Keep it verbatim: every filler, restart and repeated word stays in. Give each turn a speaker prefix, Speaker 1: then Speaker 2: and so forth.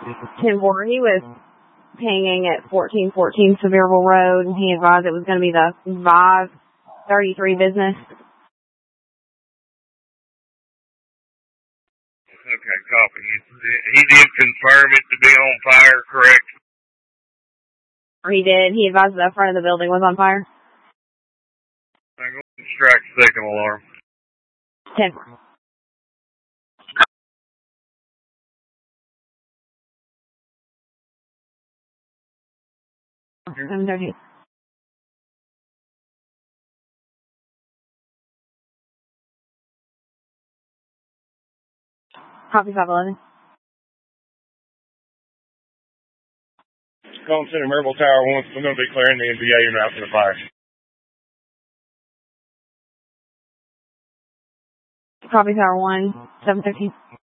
Speaker 1: ten four, he was pinging at fourteen fourteen Sevierville Road, and he advised it was going to be the five thirty-three business.
Speaker 2: Okay, copy. He did confirm it to be on fire, correct?
Speaker 1: Or he did. He advised the front of the building was on fire.
Speaker 2: I'm going to strike second alarm.
Speaker 1: ten four. seven thirty. Copy five eleven.
Speaker 3: Golden Center, Maryville Tower one. We're going to be clearing the N B A en route to the fire.
Speaker 1: Copy Tower one, seven thirteen.